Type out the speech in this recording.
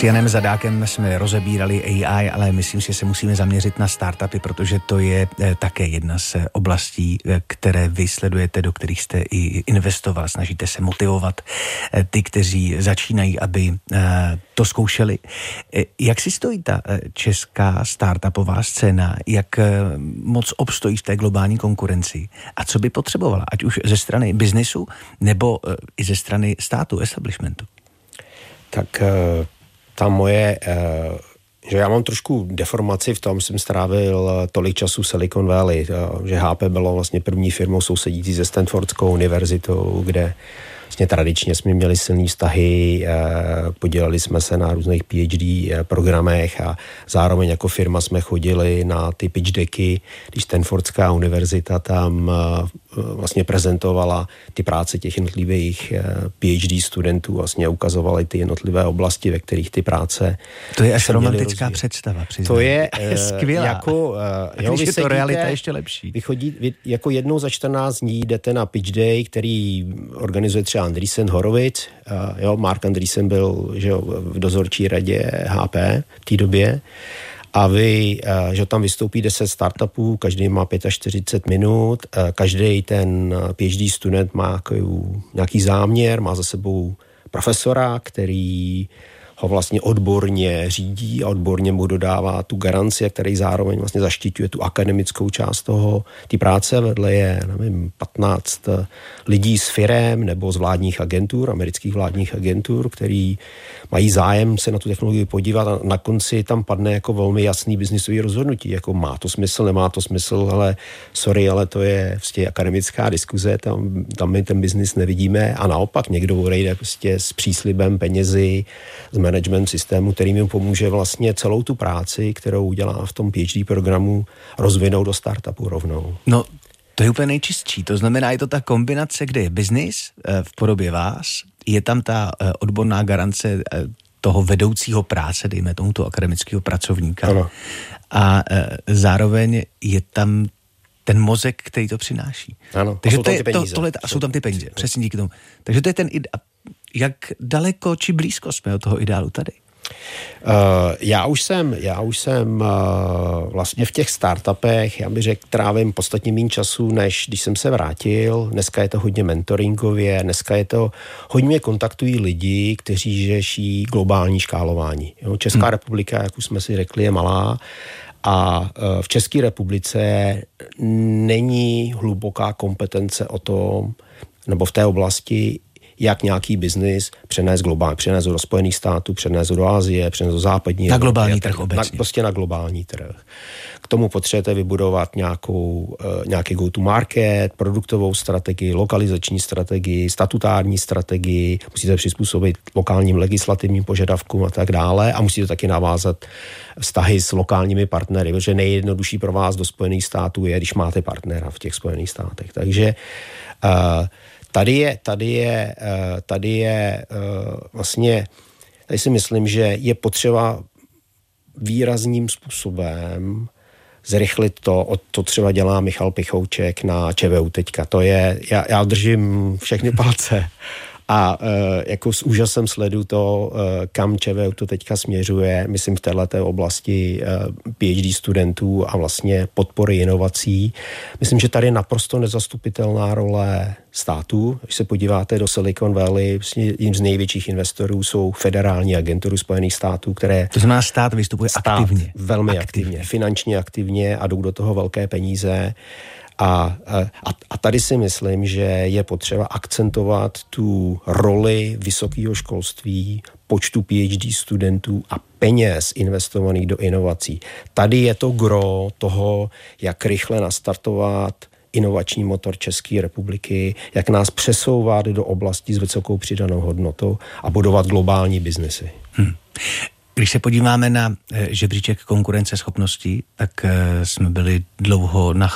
S Janem Zadákem jsme rozebírali AI, ale myslím si, že se musíme zaměřit na startupy, protože to je také jedna z oblastí, které vy sledujete, do kterých jste i investoval. Snažíte se motivovat ty, kteří začínají, aby to zkoušeli. Jak si stojí ta česká startupová scéna? Jak moc obstojí v té globální konkurenci? A co by potřebovala? Ať už ze strany biznesu, nebo i ze strany státu, establishmentu? Tak ta moje, že já mám trošku deformaci v tom, že jsem strávil tolik času v Silicon Valley, že HP bylo vlastně první firmou sousedící se Stanfordskou univerzitou, kde vlastně tradičně jsme měli silný vztahy, podíleli jsme se na různých PhD programech a zároveň jako firma jsme chodili na ty pitch decky, když Stanfordská univerzita tam vlastně prezentovala ty práce těch jednotlivých PhD studentů, vlastně ukazovali ty jednotlivé oblasti, ve kterých ty práce. To je až romantická představa. To je skvělá. Jako, když je to realita ještě lepší. Vy jako jednou za 14 dní jdete na pitch day, který organizuje třeba Andreessen Horowitz. Mark Andreessen byl v dozorčí radě HP v té době. A vy, že tam vystoupí 10 startupů, každý má 45 minut, každý ten PhD student má nějaký záměr, má za sebou profesora, který ho vlastně odborně řídí a odborně mu dodává tu garanci, který zároveň vlastně zaštiťuje tu akademickou část ty práce. Vedle je, nevím, 15 lidí z firem nebo z vládních agentur, amerických vládních agentur, který mají zájem se na tu technologii podívat a na konci tam padne jako velmi jasný biznisový rozhodnutí, jako má to smysl, nemá to smysl, ale sorry, ale to je prostě akademická diskuze, tam my ten biznis nevidíme a naopak někdo odejde prostě s příslibem penězi, z management systému, který mi pomůže vlastně celou tu práci, kterou udělá v tom PhD programu, rozvinout do startupu rovnou. No, to je úplně nejčistší. To znamená, je to ta kombinace, kde je biznis v podobě vás, je tam ta odborná garance toho vedoucího práce, dejme tomu toho akademického pracovníka. Ano. A zároveň je tam ten mozek, který to přináší. Ano, takže jsou tam ty peníze. Jsou tam ty peníze, přesně díky tomu. Takže to je ten jak daleko či blízko jsme od toho ideálu tady? Já už jsem vlastně v těch startupech, já bych řekl, trávím podstatně méně času, než když jsem se vrátil. Dneska je to hodně mentoringově, dneska je to hodně kontaktují lidi, kteří řeší globální škálování. Česká republika, jak už jsme si řekli, je malá a v České republice není hluboká kompetence o tom, nebo v té oblasti, jak nějaký biznis přenést do Spojených států, přenést do Asie, přenést do západní na globální trh obecně. Prostě na globální trh. K tomu potřebujete vybudovat nějaký go-to-market, produktovou strategii, lokalizační strategii, statutární strategii, musíte přizpůsobit lokálním legislativním požadavkům a tak dále a musíte taky navázat vztahy s lokálními partnery, protože nejjednodušší pro vás do Spojených států je, když máte partnera v těch Spojených státech. Takže Tady si myslím, že je potřeba výrazným způsobem zrychlit to třeba dělá Michal Pichouček na ČVU teďka. To je, já držím všechny palce a jako s úžasem sleduju to, kam ČVU to teďka směřuje, myslím v této oblasti PhD studentů a vlastně podpory inovací. Myslím, že tady je naprosto nezastupitelná role států. Když se podíváte do Silicon Valley, jedním z největších investorů jsou federální agentury Spojených států, které... To znamená, stát vystupuje aktivně. Velmi aktivně, finančně aktivně a jdou do toho velké peníze. A tady si myslím, že je potřeba akcentovat tu roli vysokého školství, počtu PhD studentů a peněz investovaných do inovací. Tady je to gro toho, jak rychle nastartovat inovační motor České republiky, jak nás přesouvat do oblasti s vysokou přidanou hodnotou a budovat globální biznesy. Když se podíváme na žebříček konkurenceschopnosti, tak jsme byli dlouho na